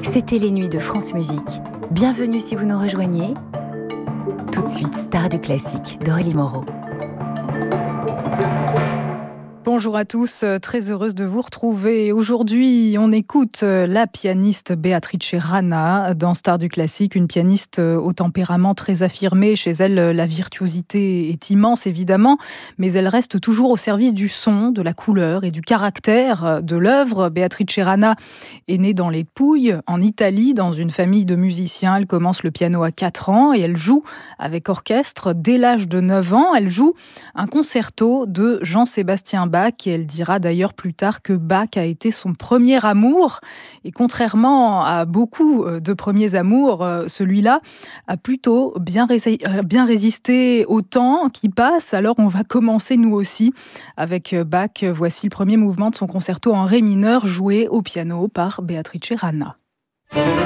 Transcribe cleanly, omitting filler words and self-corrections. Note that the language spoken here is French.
C'était les nuits de France Musique. Bienvenue si vous nous rejoignez. Tout de suite, Star du classique d'Aurélie Moreau. Bonjour à tous, très heureuse de vous retrouver. Aujourd'hui, on écoute la pianiste Beatrice Rana dans Star du classique, une pianiste au tempérament très affirmé. Chez elle, la virtuosité est immense, évidemment, mais elle reste toujours au service du son, de la couleur et du caractère de l'œuvre. Beatrice Rana est née dans les Pouilles, en Italie, dans une famille de musiciens. Elle commence le piano à 4 ans et elle joue avec orchestre dès l'âge de 9 ans. Elle joue un concerto de Jean-Sébastien Bach, et elle dira d'ailleurs plus tard que Bach a été son premier amour. Et contrairement à beaucoup de premiers amours, celui-là a plutôt bien résisté au temps qui passe. Alors on va commencer nous aussi avec Bach. Voici le premier mouvement de son concerto en ré mineur joué au piano par Beatrice Rana.